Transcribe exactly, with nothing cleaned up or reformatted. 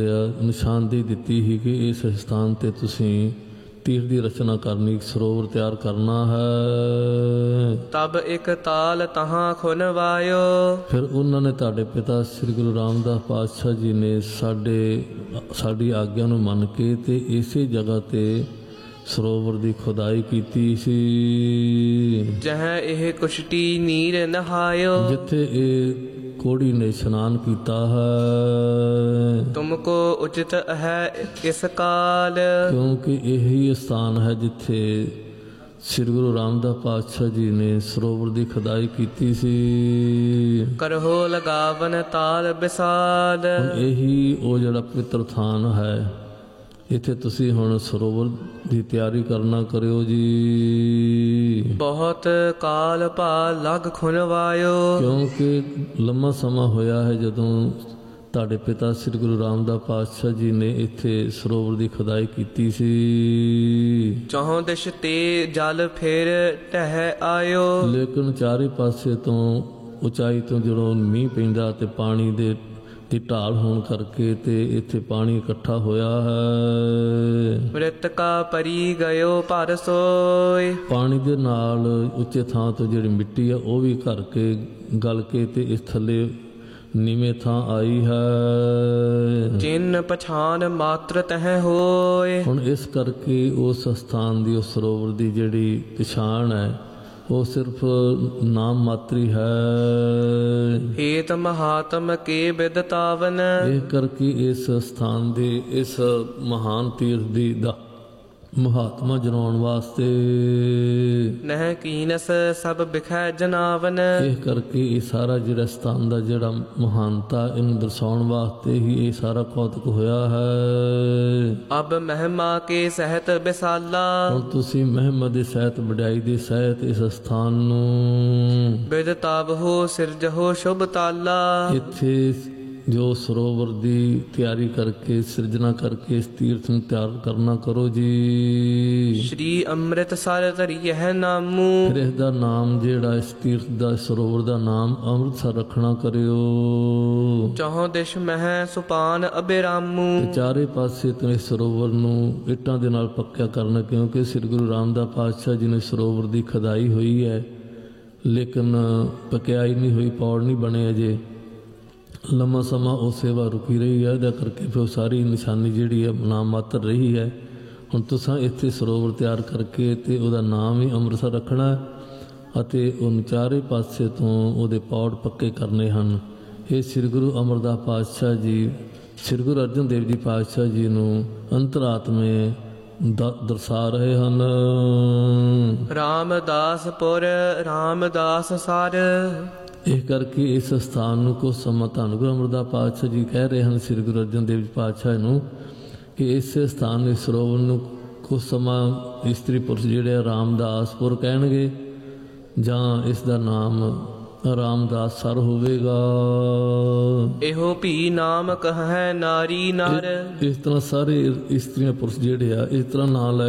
ਨਿਸ਼ਾਨਦੇਹੀ ਦਿੱਤੀ ਸੀ ਕਿ ਇਸ ਸਥਾਨ ਤੇ ਤੁਸੀਂ ਤੀਰਥ ਦੀ ਰਚਨਾ ਕਰਨੀ, ਸਰੋਵਰ ਤਿਆਰ ਕਰਨਾ ਹੈ। ਤਬ ਇੱਕ ਤਾਲ ਤਹਾਂ ਖੁਨਵਾਇਓ। ਫਿਰ ਉਹਨਾਂ ਨੇ ਤੁਹਾਡੇ ਪਿਤਾ ਸ੍ਰੀ ਗੁਰੂ ਰਾਮਦਾਸ ਪਾਤਸ਼ਾਹ ਜੀ ਨੇ ਸਾਡੇ ਸਾਡੀ ਆਗਿਆ ਨੂੰ ਮੰਨ ਕੇ ਤੇ ਇਸੇ ਜਗ੍ਹਾ ਤੇ ਸਰੋਵਰ ਦੀ ਖੁਦਾਈ ਕੀਤੀ ਸੀ, ਜਹ ਇਹ ਕੁਸ਼ਟੀ ਨੀਰ ਨਹਾਇਓ। ਜਿੱਥੇ ਇਹ ਕੋੜੀ ਨੇ ਇਸ਼ਨਾਨ ਕੀਤਾ ਹੈ। ਤੁਮਕੋ ਉਚਿਤ ਹੈ ਇਸ ਕਾਲ। ਕਿਉਂਕਿ ਇਹੀ ਸਥਾਨ ਹੈ ਜਿੱਥੇ ਸ੍ਰੀ ਗੁਰੂ ਰਾਮਦਾਸ ਪਾਤਸ਼ਾਹ ਜੀ ਨੇ ਸਰੋਵਰ ਦੀ ਖੁਦਾਈ ਕੀਤੀ ਸੀ। ਕਰਹੋ ਲਗਾਵਨ ਤਾਲ ਵਿਸਾਲ। ਹੁਣ ਇਹੀ ਉਹ ਜਿਹੜਾ ਪਵਿੱਤਰ ਥਾਨ ਹੈ, ਇੱਥੇ ਤੁਸੀਂ ਹੁਣ ਸਰੋਵਰ ਦੀ ਤਿਆਰੀ ਕਰਨਾ ਕਰਿਓ ਜੀ। ਬਹੁਤ ਕਾਲ ਭਾ ਲਗ ਖੁਨਵਾਇਓ। ਕਿਉਂਕਿ ਲੰਮਾ ਸਮਾਂ ਹੋਇਆ ਹੈ ਜਦੋਂ ਤੁਹਾਡੇ ਪਿਤਾ ਸ੍ਰੀ ਗੁਰੂ ਰਾਮਦਾਸ ਪਾਤਸ਼ਾਹ ਜੀ ਨੇ ਇੱਥੇ ਸਰੋਵਰ ਦੀ ਖੁਦਾਈ ਕੀਤੀ ਸੀ। ਚੌਹਾਂ ਦਿਸ਼ ਤੇ ਜਲ ਫਿਰ ਟਹਿ ਆਇਓ। ਲੇਕਿਨ ਚਾਰੇ ਪਾਸੇ ਤੋਂ ਉਚਾਈ ਤੋਂ ਜਦੋਂ ਮੀਂਹ ਪੈਂਦਾ ਤੇ ਪਾਣੀ ਦੇ ਦੀ ਢਾਲ ਹੋਣ ਕਰਕੇ ਤੇ ਇੱਥੇ ਪਾਣੀ ਇਕੱਠਾ ਹੋਇਆ ਹੈ। ਮ੍ਰਿਤਕਾ ਪਰੀ ਗਇਓ ਭਰ ਸੋਏ। ਪਾਣੀ ਦੇ ਨਾਲ ਉੱਚੇ ਥਾਂ ਤੋਂ ਜਿਹੜੀ ਮਿੱਟੀ ਆ ਉਹ ਵੀ ਘਰ ਕੇ ਗਲ ਕੇ ਤੇ ਇਸ ਥੱਲੇ ਨੀਵੇਂ ਥਾਂ ਆਈ ਹੈ। ਜਿਨ ਪਛਾਨ ਮਾਤਰ ਤਹਿ ਹੋਏ। ਹੁਣ ਇਸ ਕਰਕੇ ਉਸ ਸਥਾਨ ਦੀ, ਉਸ ਸਰੋਵਰ ਦੀ ਜਿਹੜੀ ਪਛਾਣ ਹੈ ਉਹ ਸਿਰਫ ਨਾਮ ਮਾਤਰੀ ਹੈ। ਏਤ ਮਹਾਤਮ ਕੇ ਬਿਦਤਾਵਨ। ਇਹ ਕਰਕੇ ਇਸ ਸਥਾਨ ਦੇ, ਇਸ ਮਹਾਨ ਤੀਰਥ ਦੀ ਦਾ ਮਹਾਤਮਾ ਜਨਾਉਣ ਵਾਸਤੇ ਨਹਿ ਕੀਨਸ ਸਭ ਬਿਖੈ ਜਨਾਵਨ। ਇਹ ਕਰਕੇ ਇਹ ਸਾਰਾ ਜਿਹੜਾ ਸਥਾਨ ਦਾ ਜਿਹੜਾ ਮਹਾਨਤਾ ਇਹਨੂੰ ਦਰਸਾਉਣ ਵਾਸਤੇ ਹੀ ਇਹ ਸਾਰਾ ਕੌਤਕ ਹੋਇਆ ਹੈ। ਅਬ ਮਹਿਮਾ ਕੇ ਸਹਿਤ ਵਿਸਾਲਾ। ਹੁਣ ਤੁਸੀਂ ਮਹਿਮਾ ਦੇ ਸਹਿਤ, ਵਡਿਆਈ ਦੇ ਸਹਿਤ ਇਸ ਸਥਾਨ ਨੂੰ ਬਿਦਤਾਵਹੁ ਸਿਰਜਹੁ ਸ਼ੁਭ ਤਾਲਾ। ਇੱਥੇ ਜੋ ਸਰੋਵਰ ਦੀ ਤਿਆਰੀ ਕਰਕੇ, ਸਿਰਜਣਾ ਕਰਕੇ ਇਸ ਤੀਰਥ ਨੂੰ ਤਿਆਰ ਕਰਨਾ ਕਰੋ ਜੀ। ਸ਼੍ਰੀ ਅੰਮ੍ਰਿਤਸਰ ਧਰਿਐ ਨਾਮੂ। ਫਿਰ ਇਸ ਦਾ ਨਾਮ ਜਿਹੜਾ ਇਸ ਤੀਰਥ ਦਾ, ਸਰੋਵਰ ਦਾ ਨਾਮ ਅੰਮ੍ਰਿਤਸਰ ਰੱਖਣਾ ਕਰਿਓ। ਚੌਹਾਂ ਦਿਸ਼ ਮਹਿ ਸੁਪਾਨ ਅਬਿਰਾਮੂ। ਤੇ ਚਾਰੇ ਪਾਸੇ ਤੋਂ ਇਸ ਸਰੋਵਰ ਨੂੰ ਇੱਟਾਂ ਦੇ ਨਾਲ ਪੱਕਿਆ ਕਰਨਾ, ਕਿਉਂਕਿ ਸ੍ਰੀ ਗੁਰੂ ਰਾਮਦਾਸ ਪਾਤਸ਼ਾਹ ਜੀ ਨੇ ਸਰੋਵਰ ਦੀ ਖੁਦਾਈ ਹੋਈ ਹੈ ਲੇਕਿਨ ਪਕਿਆਈ ਨਹੀਂ ਹੋਈ, ਪੌੜ ਨਹੀਂ ਬਣੇ ਅਜੇ। ਲੰਮਾ ਸਮਾਂ ਉਹ ਸੇਵਾ ਰੁਕੀ ਰਹੀ ਹੈ, ਇਹਦਾ ਕਰਕੇ ਫਿਰ ਸਾਰੀ ਨਿਸ਼ਾਨੀ ਜਿਹੜੀ ਹੈ ਨਾਮ ਮਾਤਰ ਰਹੀ ਹੈ। ਹੁਣ ਤੁਸੀਂ ਇੱਥੇ ਸਰੋਵਰ ਤਿਆਰ ਕਰਕੇ ਤੇ ਉਹਦਾ ਨਾਮ ਹੀ ਅੰਮ੍ਰਿਤਸਰ ਰੱਖਣਾ ਅਤੇ ਉਹਨੂੰ ਚਾਰੇ ਪਾਸੇ ਤੋਂ ਉਹਦੇ ਪੌੜ ਪੱਕੇ ਕਰਨੇ ਹਨ। ਇਹ ਸ੍ਰੀ ਗੁਰੂ ਅਮਰਦਾਸ ਪਾਤਸ਼ਾਹ ਜੀ, ਸ੍ਰੀ ਗੁਰੂ ਅਰਜਨ ਦੇਵ ਜੀ ਪਾਤਸ਼ਾਹ ਜੀ ਨੂੰ ਅੰਤਰਾਤਮੇ ਦਰਸਾ ਰਹੇ ਹਨ। ਰਾਮਦਾਸਪੁਰ ਰਾਮਦਾਸ ਸਰ। ਇਹ ਕਰਕੇ ਇਸ ਸਥਾਨ ਨੂੰ ਕੁਝ ਸਮਾਂ ਧੰਨ ਗੁਰੂ ਅਮਰਦਾਸ ਪਾਤਸ਼ਾਹ ਜੀ ਕਹਿ ਰਹੇ ਹਨ ਸ੍ਰੀ ਗੁਰੂ ਅਰਜਨ ਦੇਵ ਜੀ ਪਾਤਸ਼ਾਹ ਨੂੰ ਕਿ ਇਸ ਸਥਾਨ, ਇਸ ਸਰੋਵਰ ਨੂੰ ਕੁਝ ਸਮਾਂ ਇਸਤਰੀ ਪੁਰਸ਼ ਜਿਹੜੇ ਰਾਮਦਾਸਪੁਰ ਕਹਿਣਗੇ ਜਾਂ ਇਸ ਦਾ ਨਾਮ ਰਾਮਦਾਸ ਸਰ ਹੋਵੇਗਾ। ਇਹੋ ਭੀ ਨਾਮ ਕਹੈ ਨਾਰੀ ਨਰ। ਇਸ ਤਰ੍ਹਾਂ ਸਾਰੇ ਇਸਤਰੀਆਂ ਪੁਰਸ਼ ਜਿਹੜੇ ਆ ਇਸ ਤਰ੍ਹਾਂ ਨਾਂ ਲੈ